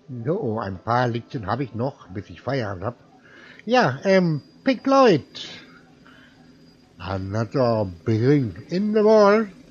No, ein paar Liedchen habe ich noch, bis ich Feierabend hab. Ja, Pink Floyd. Another Bring in the Wall.